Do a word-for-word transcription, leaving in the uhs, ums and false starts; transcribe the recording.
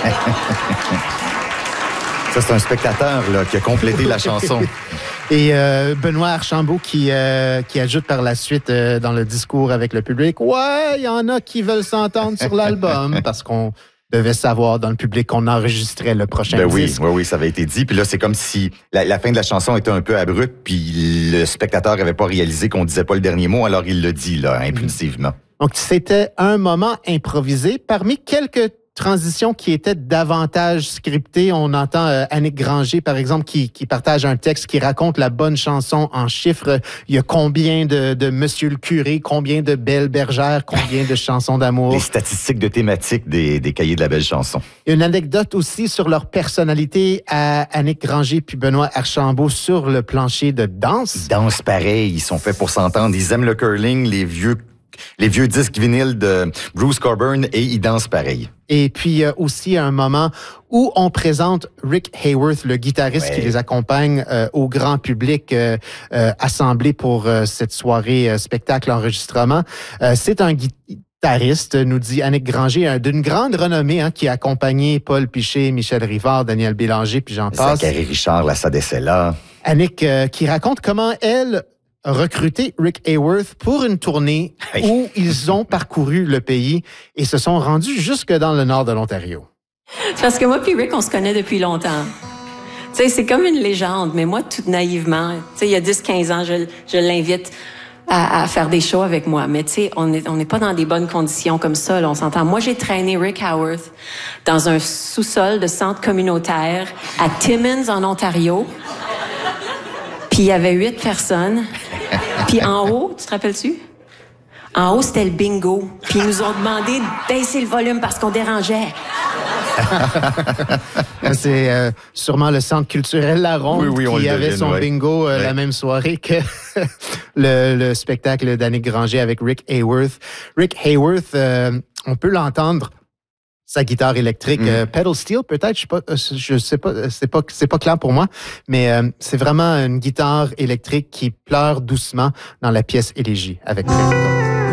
Ça, c'est un spectateur là, qui a complété la chanson. Et euh, Benoît Archambault qui, euh, qui ajoute par la suite euh, dans le discours avec le public, « Ouais, il y en a qui veulent s'entendre sur l'album parce qu'on devait savoir dans le public qu'on enregistrait le prochain ben oui, disque. » Oui, oui, ça avait été dit. Puis là, c'est comme si la, la fin de la chanson était un peu abrupte, puis le spectateur n'avait pas réalisé qu'on disait pas le dernier mot, alors il le dit, là, impulsivement. Donc, c'était un moment improvisé. Parmi quelques transitions qui étaient davantage scriptées, on entend euh, Annick Granger, par exemple, qui, qui partage un texte qui raconte la bonne chanson en chiffres. Il y a combien de, de Monsieur le curé, combien de belles bergères, combien de chansons d'amour. Les statistiques de thématiques des, des cahiers de la belle chanson. Il y a une anecdote aussi sur leur personnalité à Annick Granger puis Benoît Archambault sur le plancher de danse. Ils dansent pareil, ils sont faits pour s'entendre. Ils aiment le curling, les vieux les vieux disques vinyles de Bruce Cockburn et ils dansent pareil. Et puis, il y a aussi un moment où on présente Rick Hayworth, le guitariste ouais. qui les accompagne euh, au grand public euh, euh, assemblé pour euh, cette soirée euh, spectacle enregistrement. Euh, c'est un guitariste, nous dit Annick Granger, hein, d'une grande renommée, hein, qui a accompagné Paul Piché, Michel Rivard, Daniel Bélanger, puis j'en passe. Zachary Richard, la Sadecella. Annick euh, qui raconte comment elle a recruté Rick Hayworth pour une tournée oui. où ils ont parcouru le pays et se sont rendus jusque dans le nord de l'Ontario. Parce que moi puis Rick, on se connaît depuis longtemps. Tu sais, c'est comme une légende, mais moi, tout naïvement, tu sais, il y a dix quinze ans, je, je l'invite à, à faire des shows avec moi. Mais tu sais, on n'est on n'est pas dans des bonnes conditions comme ça, là, on s'entend. Moi, j'ai traîné Rick Hayworth dans un sous-sol de centre communautaire à Timmins, en Ontario. Puis il y avait huit personnes. Puis en haut, tu te rappelles-tu? En haut, c'était le bingo. Puis ils nous ont demandé de baisser le volume parce qu'on dérangeait. C'est euh, sûrement le Centre culturel La Ronde oui, oui, qui avait devine, son ouais. bingo euh, ouais. la même soirée que le, le spectacle d'Annick Granger avec Rick Hayworth. Rick Hayworth, euh, on peut l'entendre. Sa guitare électrique, mm. euh, pedal steel, peut-être, je sais pas, je sais pas, c'est pas, c'est pas clair pour moi, mais euh, c'est vraiment une guitare électrique qui pleure doucement dans la pièce Élégie avec Rick.